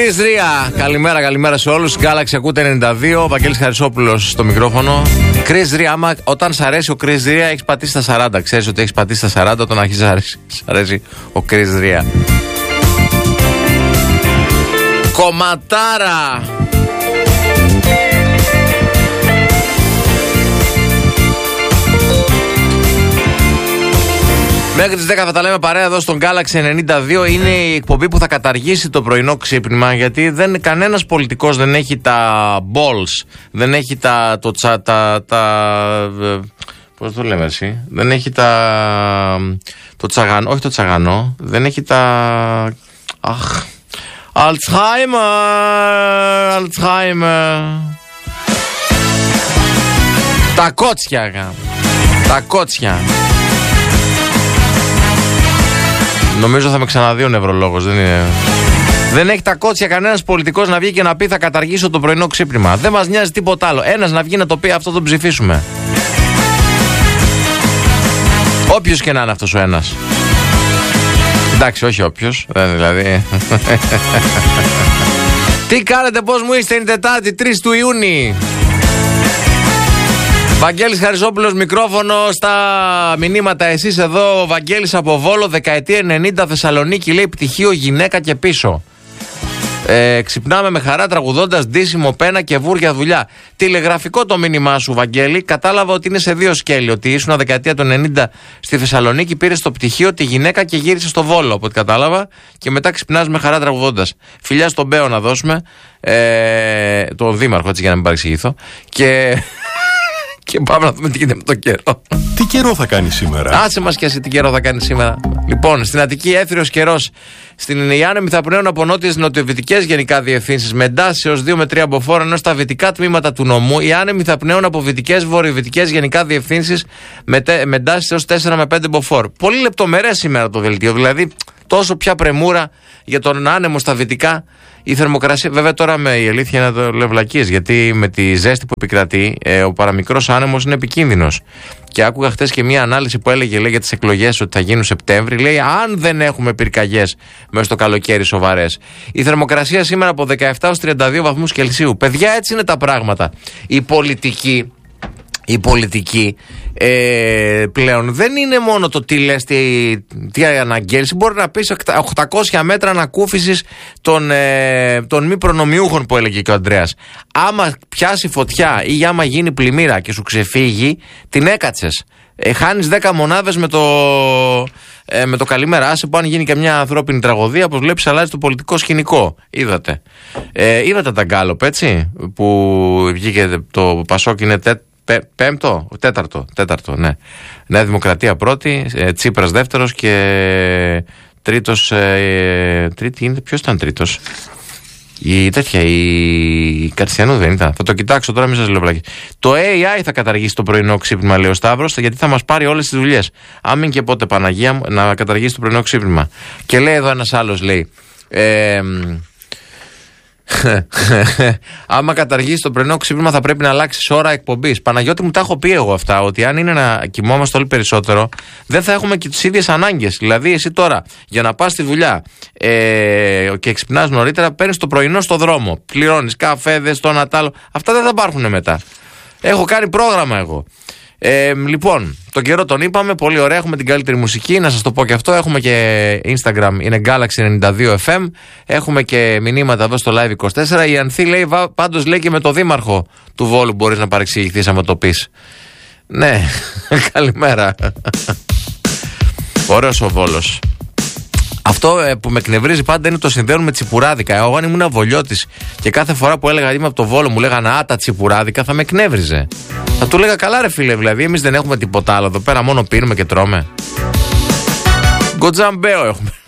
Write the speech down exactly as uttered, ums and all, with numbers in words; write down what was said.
Chris Ria, καλημέρα, καλημέρα σε όλους. Galaxy ακούτε ενενήντα δύο. Ο Βαγγέλης Χαρισόπουλος στο μικρόφωνο. Chris Ria, άμα όταν σ' αρέσει ο Chris Ria, έχεις πατήσει τα σαράντα. Ξέρεις ότι έχεις πατήσει τα σαράντα όταν αρχίζει να αρέσει, σ' αρέσει ο Chris Ria. Κομματάρα. Μέχρι τις δέκα θα τα λέμε παρέα εδώ στον Galaxy ενενήντα δύο. Είναι η εκπομπή που θα καταργήσει το πρωινό ξύπνημα, γιατί δεν, κανένας πολιτικός δεν έχει τα balls, δεν έχει τα, το, τσα, τα, τα πώς το λέμε εσύ, δεν έχει τα, το τσαγανό, όχι το τσαγανό, δεν έχει τα, αχ, Alzheimer, Alzheimer, τα κότσια, τα κότσια. Νομίζω θα με ξαναδεί ο νευρολόγος, δεν είναι. Δεν έχει τα κότσια κανένας πολιτικός να βγει και να πει θα καταργήσω το πρωινό ξύπνημα. Δεν μας νοιάζει τίποτα άλλο. Ένας να βγει να το πει, αυτό τον ψηφίσουμε. Όποιος και να είναι αυτός ο ένας. Εντάξει, όχι όποιος. Δηλαδή. Τι κάνετε, πώς μου είστε, είναι Τετάρτη, τρεις του Ιούνιου. Βαγγέλης Χαρισόπουλος, μικρόφωνο στα μηνύματα. Εσείς εδώ, ο Βαγγέλης από Βόλο, δεκαετία ενενήντα, Θεσσαλονίκη, λέει πτυχίο γυναίκα και πίσω. Ε, ξυπνάμε με χαρά τραγουδώντας ντύσιμο, πένα και βούρια δουλειά. Τηλεγραφικό το μήνυμά σου, Βαγγέλη. Κατάλαβα ότι είναι σε δύο σκέλη. Ότι ήσουν δεκαετία του ενενήντα στη Θεσσαλονίκη, πήρες το πτυχίο τη γυναίκα και γύρισες στο Βόλο, από ό,τι κατάλαβα. Και μετά ξυπνάς με χαρά τραγουδώντας. Φιλιά στον Μπέο να δώσουμε. Ε, τον Δήμαρχο, έτσι για να μην παρεξηγηθώ. Και. Και πάμε να δούμε τι γίνεται με τον καιρό. Τι καιρό θα κάνει σήμερα? Άσε μας και εσύ τι καιρό θα κάνει σήμερα. Λοιπόν, στην Αττική έθριος καιρός. Στην Ιάννεμη θα πνέουν από νότιες νοτιοβυτικές γενικά διευθύνσεις με εντάσεις έως δύο με τρία μποφόρ, ενώ στα βυτικά τμήματα του νομού οι άνεμοι θα πνέουν από βυτικές βορειοβυτικές γενικά διευθύνσεις με, με εντάσεις έως τέσσερα με πέντε μποφόρ. Πολύ λεπτομερές σήμερα το δελτίο, δηλαδή τόσο πια πρεμούρα για τον άνεμο στα βυτικά. Η θερμοκρασία, βέβαια τώρα με η αλήθεια είναι να το λέω βλακίες, γιατί με τη ζέστη που επικρατεί ε, ο παραμικρός άνεμος είναι επικίνδυνος. Και άκουγα χτες και μια ανάλυση που έλεγε λέει, για τις εκλογές ότι θα γίνουν Σεπτέμβρη. Λέει αν δεν έχουμε πυρκαγιές μέσα στο καλοκαίρι σοβαρές. Η θερμοκρασία σήμερα από δεκαεπτά έως τριάντα δύο βαθμούς Κελσίου. Παιδιά, έτσι είναι τα πράγματα. Η πολιτική... Η πολιτική ε, πλέον δεν είναι μόνο το τι λες, τι, τι αναγγέλεις. Μπορεί να πεις οκτακόσια μέτρα ανακούφισης των, ε, των μη προνομιούχων που έλεγε και ο Ανδρέας. Άμα πιάσει φωτιά ή άμα γίνει πλημμύρα και σου ξεφύγει, την έκατσες. Ε, χάνεις δέκα μονάδες με το, ε, με το καλημέρα. Άσε που αν γίνει και μια ανθρώπινη τραγωδία, όπως βλέπεις αλλάζει το πολιτικό σκηνικό. Είδατε. Ε, είδατε τα γκάλοπ, έτσι, που βγήκε το Πασόκ είναι τέτοιο. Πέ, πέμπτο, τέταρτο, τέταρτο, ναι. Νέα Δημοκρατία πρώτη, ε, Τσίπρας δεύτερος και τρίτος, ε, τρίτη είναι, ποιος ήταν τρίτος? Η τέτοια, η Κατσιανού δεν ήταν. Θα το κοιτάξω τώρα, μην σας λέω πλάκες. Το έι άι θα καταργήσει το πρωινό ξύπνημα, λέει ο Σταύρος, γιατί θα μας πάρει όλες τις δουλειές. Άμην και πότε, Παναγία μου, να καταργήσει το πρωινό ξύπνημα. Και λέει εδώ ένας άλλος, λέει... Ε, άμα καταργήσει το πρωινό ξύπνημα θα πρέπει να αλλάξει ώρα εκπομπής. Παναγιώτη μου, τα έχω πει εγώ αυτά, ότι αν είναι να κοιμόμαστε όλοι περισσότερο δεν θα έχουμε και τις ίδιες ανάγκες. Δηλαδή εσύ τώρα για να πας στη δουλειά ε, και ξυπνάς νωρίτερα, παίρνεις το πρωινό στο δρόμο, πληρώνεις καφέδες, το ένα τ' άλλο. Αυτά δεν θα υπάρχουν μετά. Έχω κάνει πρόγραμμα εγώ. Ε, λοιπόν, τον καιρό τον είπαμε, πολύ ωραία, έχουμε την καλύτερη μουσική, να σας το πω και αυτό, έχουμε και Instagram, είναι Galaxy ενενήντα δύο εφ εμ, έχουμε και μηνύματα εδώ στο Live είκοσι τέσσερα, η Ανθή λέει, πάντως λέει και με το δήμαρχο του Βόλου μπορείς να παρεξηγηθείς άμα το πεις. Ναι, καλημέρα. Ωραίος ο Βόλος. Αυτό ε, που με εκνευρίζει πάντα είναι το συνδέουν με τσιπουράδικα. Εγώ αν ήμουν Βολιώτης και κάθε φορά που έλεγα είμαι από το Βόλο μου λέγανε α, τα τσιπουράδικα, θα με εκνεύριζε. Θα του λέγα καλά ρε φίλε, δηλαδή εμείς δεν έχουμε τίποτα άλλο εδώ πέρα, μόνο πίνουμε και τρώμε. Γκοτζαμπέο έχουμε.